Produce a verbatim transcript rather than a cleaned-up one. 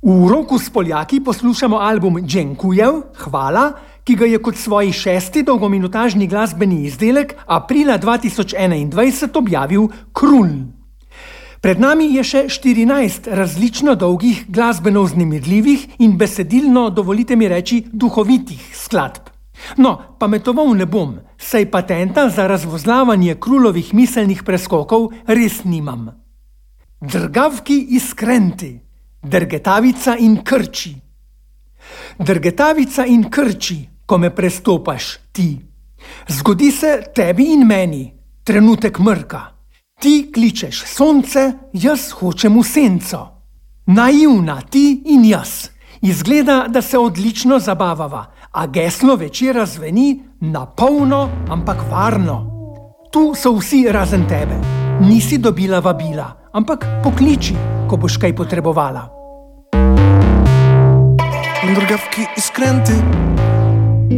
V Roku s Poljaki poslušamo album Dženkujev, Hvala, ki ga je kot svoj šesti dolgominutažni glasbeni izdelek aprila dva tisoč enaindvajset objavil Krulj. Pred nami je še štirinajst različno dolgih glasbeno vznemirljivih in besedilno, dovolite mi reči, duhovitih skladb. No, pametoval ne bom, saj patenta za razvozlavanje Krulovih miselnih preskokov res nimam. Drgavki iskrenti, drgetavica in krči. Drgetavica in krči, ko me prestopaš ti. Zgodi se tebi in meni, trenutek mrka. Ti kličeš sonce, jaz hočem v senco. Naivna ti in jaz. Izgleda, da se odlično zabavava, a geslo večera zveni na polno, ampak varno. Tu so vsi razen tebe. Nisi dobila vabila, ampak pokliči, ko boš kaj potrebovala. Drgavki iskrenti,